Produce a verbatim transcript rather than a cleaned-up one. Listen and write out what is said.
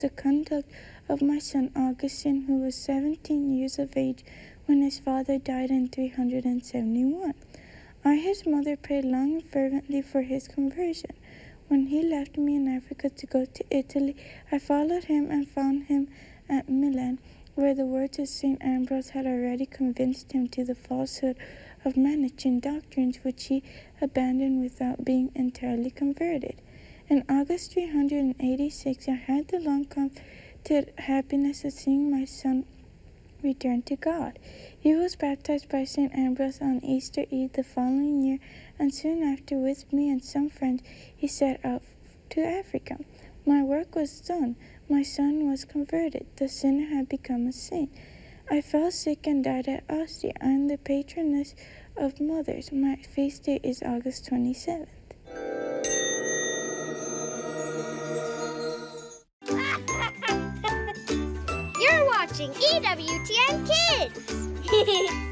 the conduct of my son Augustine, who was seventeen years of age when his father died in three hundred seventy-one. I, his mother, prayed long and fervently for his conversion. When he left me in Africa to go to Italy, I followed him and found him at Milan, where the words of Saint Ambrose had already convinced him to the falsehood of Manichaean doctrines, which he abandoned without being entirely converted. In August three hundred eighty-six, I had the long-coveted happiness of seeing my son return to God. He was baptized by Saint Ambrose on Easter Eve the following year, and soon after, with me and some friends, he set out to Africa. My work was done. My son was converted. The sinner had become a saint. I fell sick and died at Ostia. I am the patroness of mothers. My feast day is August twenty-seventh. You're watching E W T N Kids!